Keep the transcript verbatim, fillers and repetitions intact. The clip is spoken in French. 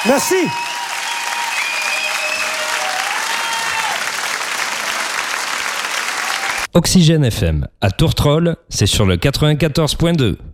Merci. Oxygène F M à Tourtrol, c'est sur le quatre-vingt-quatorze point deux.